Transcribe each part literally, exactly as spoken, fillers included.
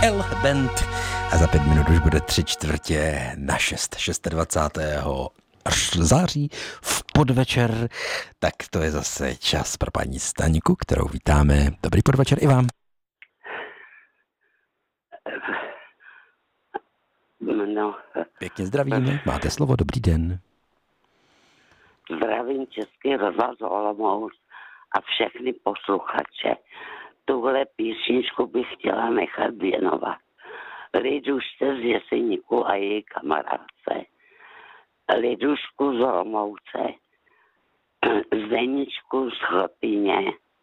L Band a za pět minut už bude tři čtvrtě na šest, dvacátého šestého září v podvečer, tak to je zase čas pro paní Staňku, kterou vítáme. Dobrý podvečer i vám. No. Pěkně zdravíme, máte slovo, dobrý den. Zdravím Český rozhlas Olomouc a všechny posluchače. Tuhle písničku bych chtěla nechat věnovat Lidušce z Jeseníku a její kamarádce, Lidušku z Olomouce, Zdeničku z Chlpíně,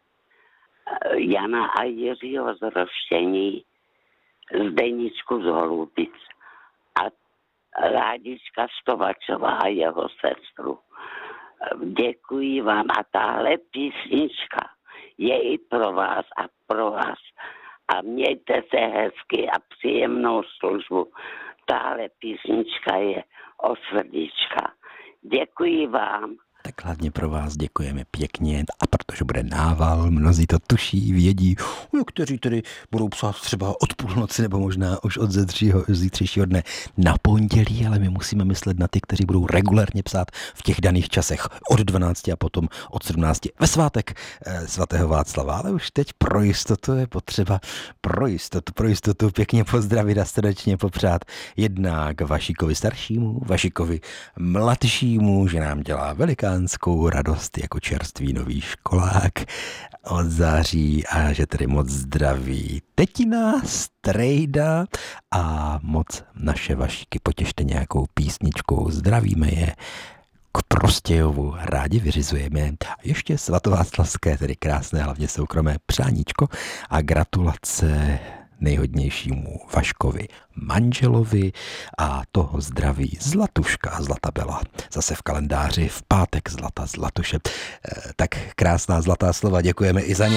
Jana a Jiřího z Roštění, Zdeničku z Holubic a Ládička Stovačová a jeho sestru. Děkuji vám a tahle písnička je i pro vás a pro vás. A mějte se hezky a příjemnou službu. Tahle písnička je od srdíčka. Děkuji vám. Tak hlavně pro vás děkujeme pěkně a protože bude nával, mnozí to tuší, vědí, kteří tedy budou psát třeba od půlnoci nebo možná už od zítřejšího, zítřejšího dne na pondělí, ale my musíme myslet na ty, kteří budou regulérně psát v těch daných časech od dvanácti a potom od sedmnácti ve svátek eh, svatého Václava, ale už teď pro jistotu je potřeba pro jistotu, pro jistotu pěkně pozdravit a srdečně popřát jednak Vašíkovi staršímu, Vašíkovi mladšímu, že nám dělá veliká radost jako čerstvý nový školák od září a že tedy moc zdraví tetina, strejda a moc naše Vašíky potěšte nějakou písničkou. Zdravíme je k Prostějovu, rádi vyřizujeme. A ještě svatováclavské, tedy krásné, hlavně soukromé přáníčko a gratulace nejhodnějšímu Vaškovi manželovi a toho zdraví Zlatuška, Zlata byla zase v kalendáři v pátek Zlata Zlatuše. Tak krásná zlatá slova, děkujeme i za ně.